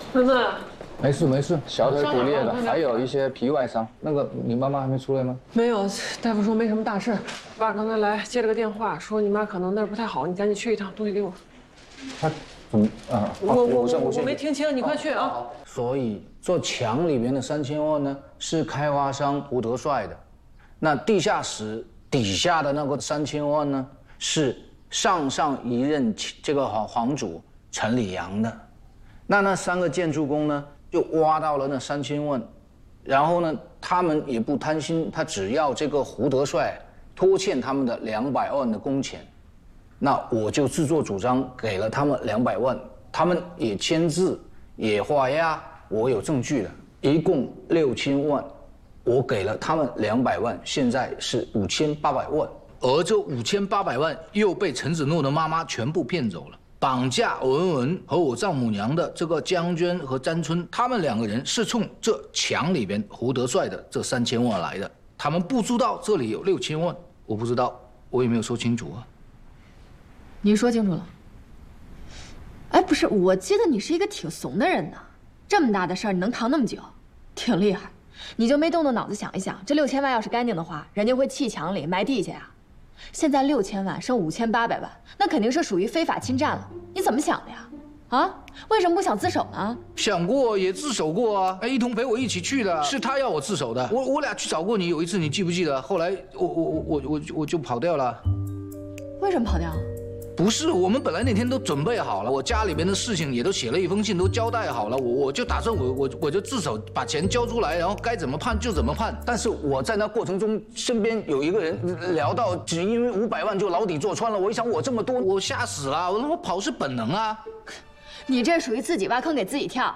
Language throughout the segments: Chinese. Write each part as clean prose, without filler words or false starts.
文文， 没事没事，小腿骨裂的，还有一些皮外伤。那个，你妈妈还没出来吗？ 没有，大夫说没什么大事。爸刚才来接了个电话，说你妈可能那儿不太好，你赶紧去一趟，东西给我。 他怎么啊？ 我没听清，你快去啊！ 所以这墙里面的3000万呢，是开发商胡德帅的，那地下室底下的那个3000万呢，是上一任这个皇主陈礼阳的。那3个建筑工呢，就挖到了那3000万，然后呢，他们也不贪心，他只要这个胡德帅拖欠他们的200万的工钱。那我就自作主张给了他们200万，他们也签字，也画押，我有证据了，一共6000万，我给了他们200万，现在是5800万，而这5800万又被陈子诺的妈妈全部骗走了，绑架文文和我丈母娘的这个江娟和詹春，他们2个人是从这墙里边胡德帅的这3000万来的，他们不知道这里有6000万，我不知道，我也没有说清楚啊。 你说清楚了。哎，不是，我记得你是一个挺怂的人呢，这么大的事儿你能扛那么久，挺厉害。你就没动动脑子想一想，这6000万要是干净的话，人家会砌墙里埋地下呀。现在6000万剩5800万，那肯定是属于非法侵占了。你怎么想的呀？啊？为什么不想自首呢？ 想过，也自首过啊。一同陪我一起去的，是他要我自首的。我俩去找过你，有一次你记不记得？后来我就跑掉了。 为什么跑掉？ 不是，我们本来那天都准备好了，我家里边的事情也都写了一封信，都交代好了。我就打算我就自首，把钱交出来，然后该怎么判就怎么判。但是我在那过程中，身边有一个人聊到，只因为500万就牢底坐穿了。我一想，我这么多，我吓死了。我跑是本能啊。 你这属于自己挖坑给自己跳。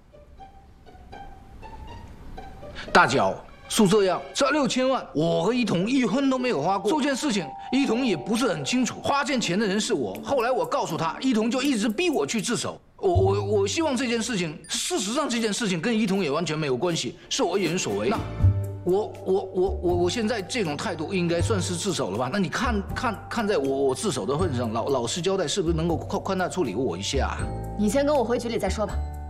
大脚。是这样，这6000万，我和一同1分都没有花过。这件事情，一同也不是很清楚，花这钱的人是我。后来我告诉他，一同就一直逼我去自首。我希望这件事情，事实上这件事情跟一同也完全没有关系，是我一人所为。那我现在这种态度应该算是自首了吧？那你看在我自首的份上，老实交代，是不是能够宽大处理我一下？ 你先跟我回局里再说吧。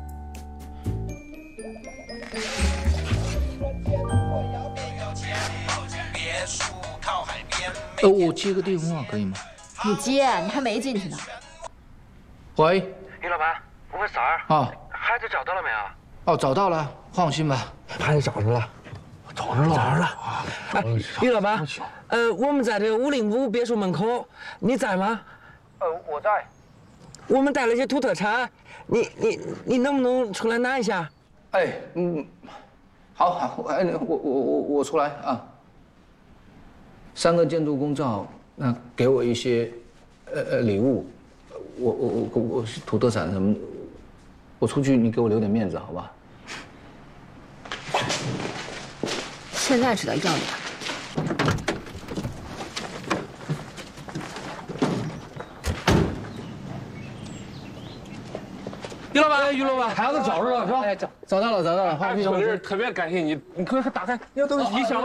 我接个电话可以吗？ 你接，你还没进去呢。 喂， 于老板，我问三儿啊， 孩子找到了没有？ 哦，找到了，放心吧， 孩子找着了，找着了。哎，于老板，我们在这个505别墅门口，你在吗？ 我在。 我们带了些土特产，你能不能出来拿一下？ 哎，好，哎，我出来啊。3个建筑工正好，那给我一些礼物，我土特产什么，我出去你给我留点面子好吧？ 现在知道要脸。 于老板，于老板，孩子找着了是吧？ 哎，找到了，花屁同志， 特别感谢你，你可是打开，要都一想。